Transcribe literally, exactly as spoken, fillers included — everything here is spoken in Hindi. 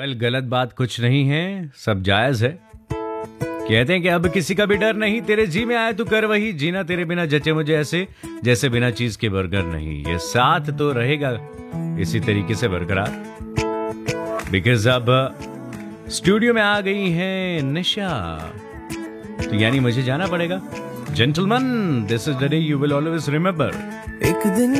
वेल गलत बात कुछ नहीं है, सब जायज है। कहते हैं कि अब किसी का भी डर नहीं, तेरे जी में आए तो कर वही, जीना तेरे बिना जचे मुझे ऐसे जैसे बिना चीज के बर्गर नहीं। ये साथ तो रहेगा इसी तरीके से बरकरार, बिकॉज अब स्टूडियो में आ गई है निशा, तो यानी मुझे जाना पड़ेगा। Gentleman, this is the day you will always remember. एक दिन